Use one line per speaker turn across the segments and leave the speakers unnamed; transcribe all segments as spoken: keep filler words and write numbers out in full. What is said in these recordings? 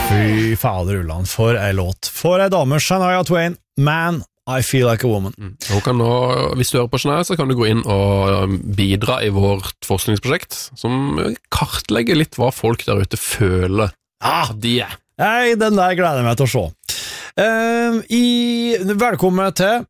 Fy fader Ulland, for ei låt. For ei dame, Shania Twain, Man, I Feel Like a Woman.
Mm. Hun kan nå, hvis du hører på Shania, så kan du gå inn og bidra i vårt forskningsprosjekt, som kartlegger litt hva folk der ute føler
Ah,
de er.
Nei, den der gleder jeg meg til å se. Uh, i, velkommen til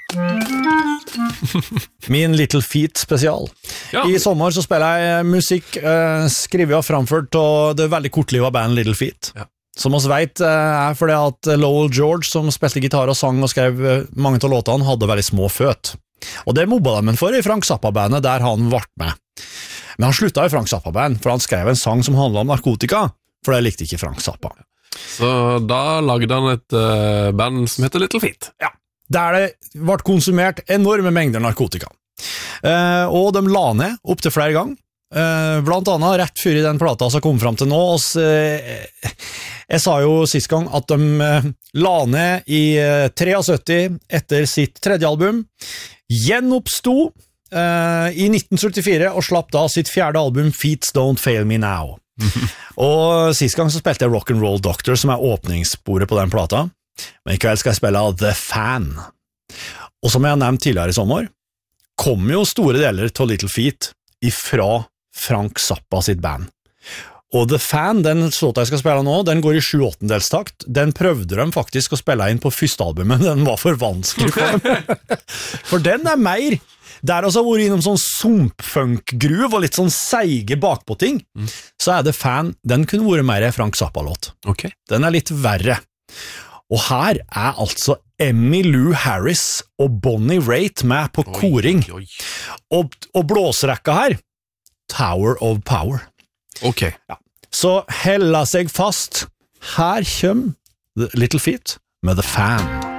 min Little Feat spesial.
Ja.
I sommer så spiller jeg musikk uh, skrevet og framført av det veldig kortlivet band Little Feat.
Ja.
Som oss vet uh, er fordi at Lowell George, som spilte gitar og sang og skrev uh, mange av låtene, hadde veldig små føt. Og det mobba de for i Frank Zappa-bandet der han vart med. Men han slutta i Frank Zappa-band, for han skrev en sang som handlet om narkotika, for det likte ikke Frank Zappa.
Så da lagde han et uh, band som heter Little Feat.
Ja, der det ble konsumert enorme mengder narkotika. Eh, og de la ned opp til flere ganger. Eh, blant annet rett før i den plata som kom frem til nå. Og, eh, jeg sa jo sist gang at de eh, la ned i eh, syttitre etter sitt tredje album. Gjenoppsto eh, i nitten syttifire og slapp da sitt fjerde album Feats Don't Fail Me Now. Og sist gang så spilte jeg Rock'n'Roll Doctor, som er åpningssporet på den plata. Men i kveld skal jeg spille The Fan. Og som jeg har nevnt tidligere i sommer, kom jo store deler til Little Feat ifra Frank Zappa sitt band. Og The Fan, den låta jeg skal spille nå, den går i sju åttendelstakt. Den prøvde de faktisk å spille inn på første albumet, men den var for vanskelig for dem. For den er mer... Der også har vært innom sånn sumpfunk-gruv og litt sånn seige bakpå ting, mm. så er det Fan, den kunne vært mer Frank Zappa-låt.
Okay.
Den er litt verre. Og her er altså Emmylou Harris og Bonnie Raitt med på oi, koring. Oi, oi. Og, og blåserekka her, Tower of Power.
Ok.
Ja. Så hella seg fast. Her kommer Little Feat med The Fan.